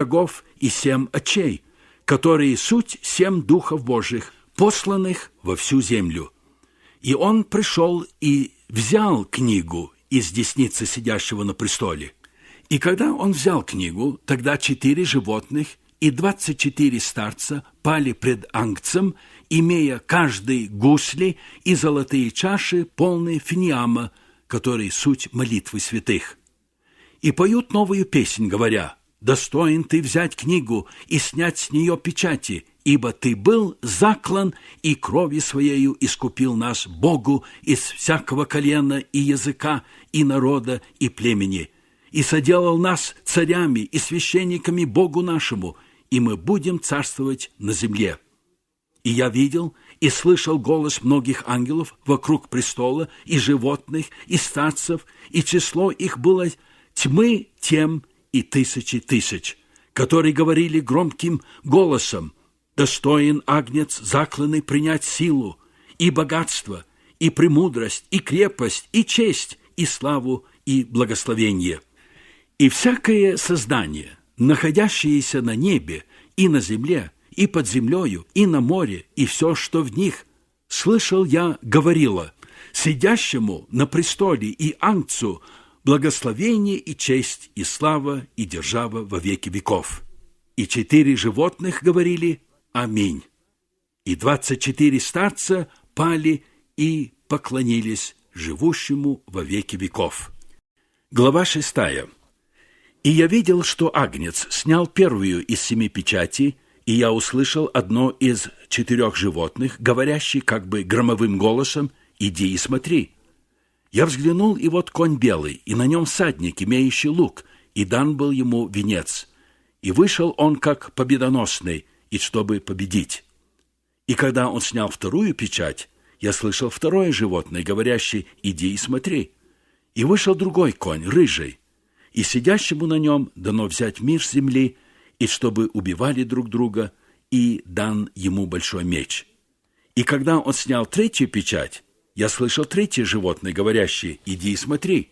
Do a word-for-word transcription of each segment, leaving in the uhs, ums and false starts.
рогов и семь очей, которые суть семь духов Божьих, посланных во всю землю. И он пришел и взял книгу из десницы сидящего на престоле. И когда он взял книгу, тогда четыре животных и двадцать четыре старца пали пред ангцем, имея каждый гусли и золотые чаши, полные финиама, которые суть молитвы святых. И поют новую песнь, говоря: «Достоин ты взять книгу и снять с нее печати, ибо ты был заклан и кровью своею искупил нас Богу из всякого колена и языка и народа и племени, и соделал нас царями и священниками Богу нашему, и мы будем царствовать на земле». И я видел и слышал голос многих ангелов вокруг престола, и животных, и старцев, и число их было тьмы тем и тысячи тысяч, которые говорили громким голосом: «Достоин агнец закланный принять силу, и богатство, и премудрость, и крепость, и честь, и славу, и благословение». И всякое создание, находящееся на небе и на земле, и под землею, и на море, и все, что в них, слышал я, говорило: «Сидящему на престоле и ангцу благословение и честь, и слава, и держава во веки веков». И четыре животных говорили: «Аминь». И двадцать четыре старца пали и поклонились живущему во веки веков. Глава шестая. «И я видел, что агнец снял первую из семи печатей, и я услышал одно из четырех животных, говорящий как бы громовым голосом: «Иди и смотри». Я взглянул, и вот конь белый, и на нем всадник, имеющий лук, и дан был ему венец. И вышел он как победоносный, и чтобы победить. И когда он снял вторую печать, я слышал второе животное, говорящее: «Иди и смотри». И вышел другой конь, рыжий, и сидящему на нем дано взять мир с земли, и чтобы убивали друг друга, и дан ему большой меч. И когда он снял третью печать, я слышал третье животное, говорящее: «Иди и смотри».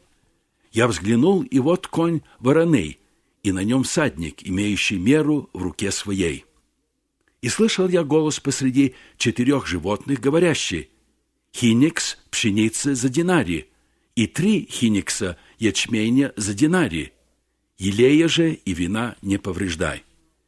Я взглянул, и вот конь вороный, и на нем всадник, имеющий меру в руке своей. И слышал я голос посреди четырех животных, говорящий: «Хиникс пшеницы за динарий, и три хиникса ячменя за динарий, елея же и вина не повреждай».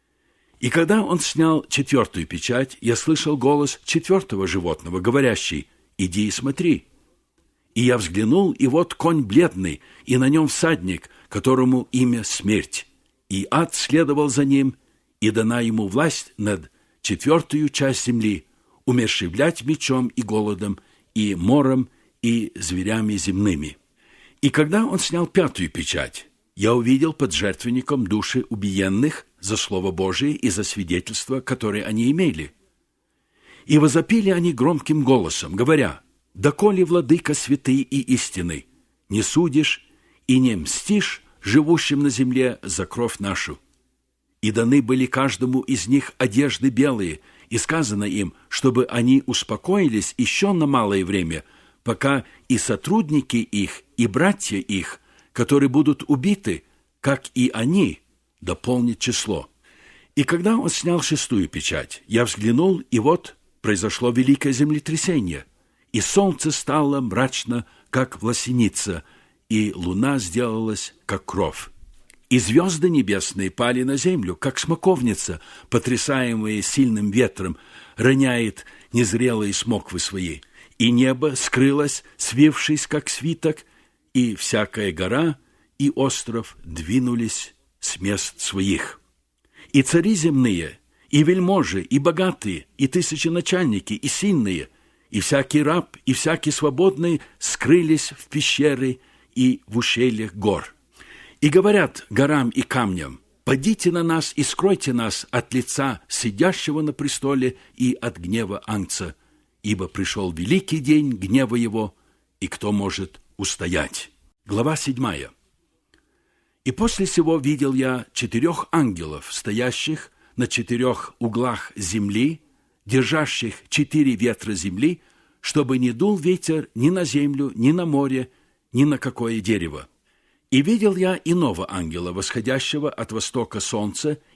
И когда он снял четвертую печать, я слышал голос четвертого животного, говорящий: «Иди и смотри». И я взглянул, и вот конь бледный, и на нем всадник, которому имя Смерть, и ад следовал за ним, и дана ему власть над четвертую часть земли, умерщвлять мечом и голодом, и мором, и зверями земными. И когда он снял пятую печать, я увидел под жертвенником души убиенных за Слово Божие и за свидетельство, которое они имели. И возопили они громким голосом, говоря: «Доколе, владыка святый и истинный, не судишь и не мстишь живущим на земле за кровь нашу?» И даны были каждому из них одежды белые, и сказано им, чтобы они успокоились еще на малое время, пока и сотрудники их, и братья их, которые будут убиты, как и они, дополнит число. И когда он снял шестую печать, я взглянул, и вот произошло великое землетрясение, и солнце стало мрачно, как власеница, и луна сделалась, как кровь. И звезды небесные пали на землю, как смоковница, потрясаемая сильным ветром, роняет незрелые смоквы свои. И небо скрылось, свившись, как свиток, и всякая гора и остров двинулись с мест своих. И цари земные, и вельможи, и богатые, и тысяченачальники, и сильные, и всякий раб, и всякий свободный скрылись в пещеры и в ущельях гор. И говорят горам и камням: «Падите на нас и скройте нас от лица сидящего на престоле и от гнева ангца, ибо пришел великий день гнева его, и кто может устоять?» Глава седьмая. «И после сего видел я четырех ангелов, стоящих на четырех углах земли, держащих четыре ветра земли, чтобы не дул ветер ни на землю, ни на море, ни на какое дерево. И видел я иного ангела, восходящего от востока солнца,